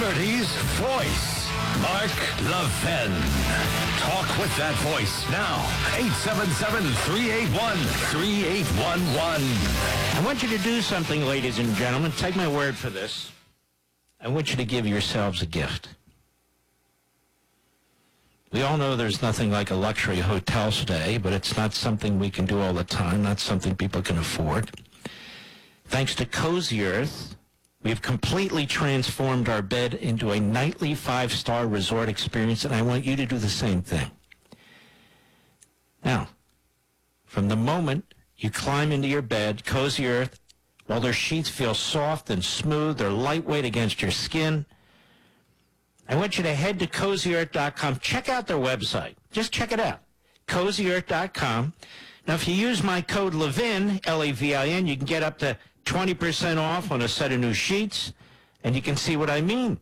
Liberty's voice, Mark Levin. Talk with that voice now. 877-381-3811. I want you to do something, ladies and gentlemen. Take my word for this. I want you to give yourselves a gift. We all know there's nothing like a luxury hotel today, but it's not something we can do all the time, not something people can afford. Thanks to Cozy Earth, we've completely transformed our bed into a nightly 5-star resort experience, and I want you to do the same thing. Now, from the moment you climb into your bed, Cozy Earth, while their sheets feel soft and smooth, they're lightweight against your skin, I want you to head to CozyEarth.com. Check out their website. Just check it out. CozyEarth.com. Now, if you use my code LEVIN, L-E-V-I-N, you can get up to 20% off on a set of new sheets, and you can see what I mean.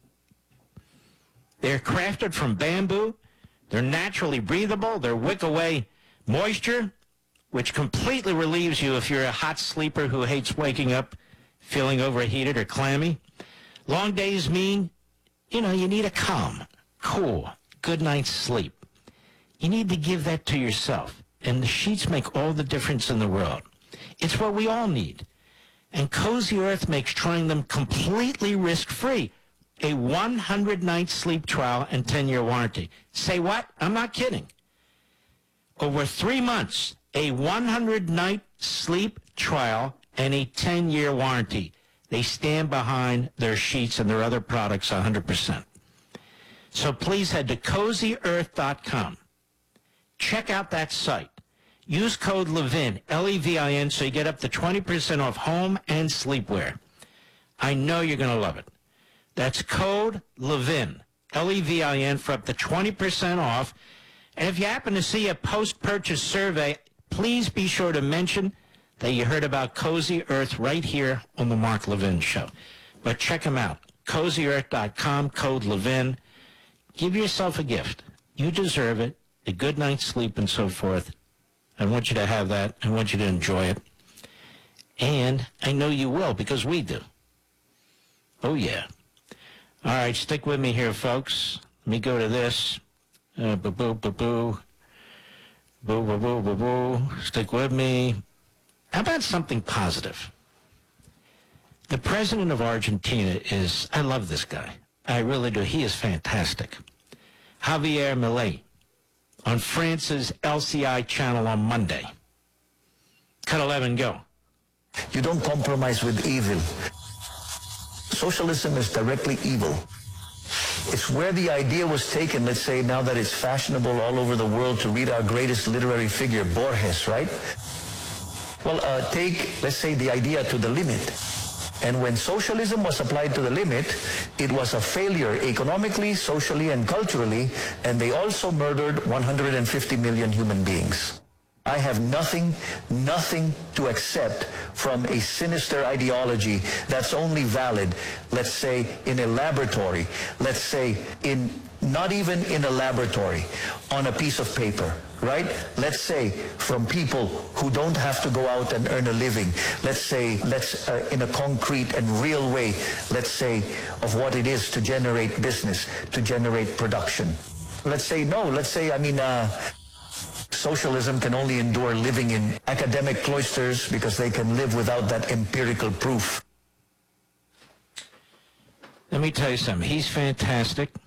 They're crafted from bamboo. They're naturally breathable. They wick away moisture, which completely relieves you if you're a hot sleeper who hates waking up feeling overheated or clammy. Long days mean, you need a calm, cool, good night's sleep. You need to give that to yourself, and the sheets make all the difference in the world. It's what we all need. And Cozy Earth makes trying them completely risk-free. A 100-night sleep trial and 10-year warranty. Say what? I'm not kidding. Over 3 months, a 100-night sleep trial and a 10-year warranty. They stand behind their sheets and their other products 100%. So please head to CozyEarth.com. Check out that site. Use code LEVIN, L-E-V-I-N, so you get up to 20% off home and sleepwear. I know you're going to love it. That's code LEVIN, L-E-V-I-N, for up to 20% off. And if you happen to see a post-purchase survey, please be sure to mention that you heard about Cozy Earth right here on the Mark Levin Show. But check them out. CozyEarth.com, code LEVIN. Give yourself a gift. You deserve it. A good night's sleep and so forth. I want you to have that. I want you to enjoy it. And I know you will, because we do. Oh, yeah. All right, stick with me here, folks. Let me go to this. Boo-boo-boo-boo. Boo-boo-boo-boo-boo. Stick with me. How about something positive? The president of Argentina is, I love this guy. I really do. He is fantastic. Javier Milei on France's LCI channel on Monday. Cut 11, go. You don't compromise with evil. Socialism is directly evil. It's where the idea was taken, let's say, now that it's fashionable all over the world to read our greatest literary figure, Borges, right? Well, take, let's say, the idea to the limit. And when socialism was applied to the limit, it was a failure economically, socially, and culturally, and they also murdered 150 million human beings. I have nothing to accept from a sinister ideology that's only valid, let's say, in a laboratory, let's say, not even in a laboratory, on a piece of paper, right? Let's say from people who don't have to go out and earn a living. Let's say, in a concrete and real way, let's say, of what it is to generate business, to generate production. Let's say, socialism can only endure living in academic cloisters because they can live without that empirical proof. Let me tell you something. He's fantastic.